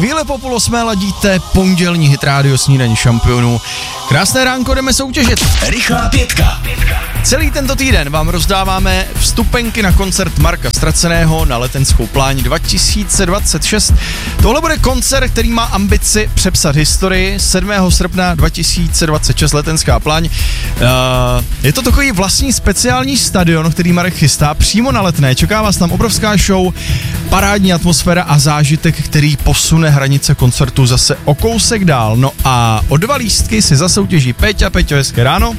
Chvíle po 7:30 ladíte pondělní hit rádio Snídaně šampionů. Krásné ránko, jdeme soutěžit. Rychlá pětka. Celý tento týden vám rozdáváme vstupenky na koncert Marka Ztraceného na Letenskou pláň 2026. Tohle bude koncert, který má ambici přepsat historii. 7. srpna 2026 Letenská pláň. Je to takový vlastní speciální stadion, který Marek chystá přímo na Letné. Čeká vás tam obrovská show, parádní atmosféra a zážitek, který posune hranice koncertu zase o kousek dál. No a o 2 lístky si zasoutěží Peťa. Peťo, hezké ráno.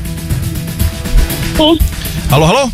Halo,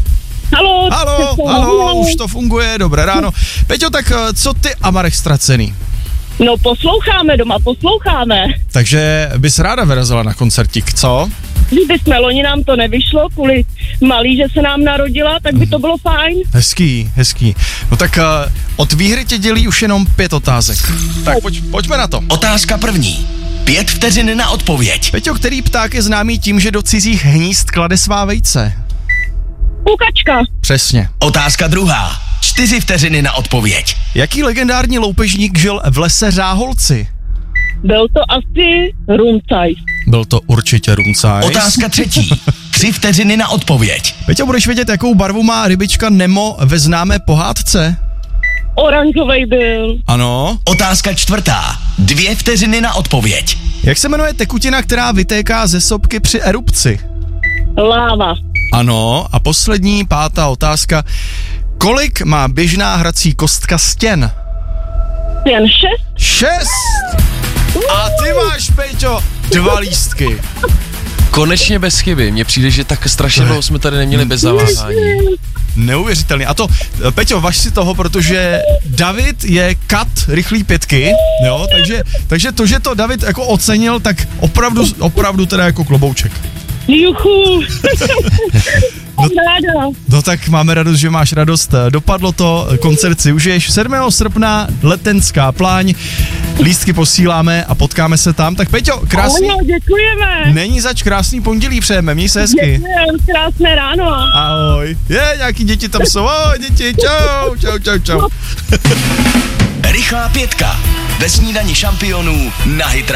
už to funguje, dobré ráno. Peťo, tak co ty a Marek Ztracený? No posloucháme. Takže bys ráda vyrazila na koncertík, co? Kdybychom loni nám to nevyšlo, kvůli malý, že se nám narodila, tak by to bylo fajn. Hezký. No tak od výhry tě dělí už jenom 5 otázek. Tak pojďme na to. Otázka první. 5 vteřin na odpověď. Peťo, který pták je známý tím, že do cizích hnízd klade svá vejce? Kukačka. Přesně. Otázka druhá. 4 vteřiny na odpověď. Jaký legendární loupežník žil v lese Řáholci? Byl to asi Runcaj. Byl to určitě Runcaj. Otázka třetí. 3 vteřiny na odpověď. Peťo, budeš vědět, jakou barvu má rybička Nemo ve známé pohádce? Oranžovej byl. Ano. Otázka čtvrtá. 2 vteřiny na odpověď. Jak se jmenuje tekutina, která vytéká ze sopky při erupci? Láva. Ano. A poslední, 5. otázka. Kolik má běžná hrací kostka stěn? Jen 6. A ty máš, Peťo, 2 lístky. Konečně bez chyby. Mně přijde, že tak strašně dlouho jsme tady neměli bez zaváhání. Neuvěřitelný. A to, Peťo, važ si toho, protože David je kat rychlý pětky, jo, takže to, že to David jako ocenil, tak opravdu teda jako klobouček. Juchu. No tak máme radost, že máš radost. Dopadlo to, koncert si užiješ. 7. srpna Letenská pláň. Lístky posíláme a potkáme se tam. Tak Peťo, krásný. Ahoj, děkujeme. Není zač, krásný pondělí přejeme, měj se hezky. Děkujem, krásné ráno. Ahoj. Nějaký děti tam jsou. Ahoj, děti, čau. Rychlá pětka. Ve Snídani šampionů na Hit Radio.